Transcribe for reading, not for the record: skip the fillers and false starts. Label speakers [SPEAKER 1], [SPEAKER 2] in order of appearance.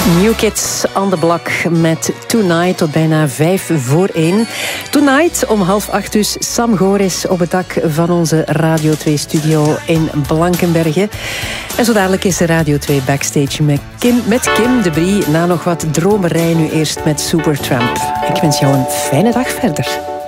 [SPEAKER 1] New Kids on the Block met Tonight tot bijna 1:05. Tonight om 7:30 dus Sam Goris op het dak van onze Radio 2-studio in Blankenberge. En zo dadelijk is de Radio 2 Backstage met Kim de Brie. Na nog wat dromerij nu eerst met Supertramp. Ik wens jou een fijne dag verder.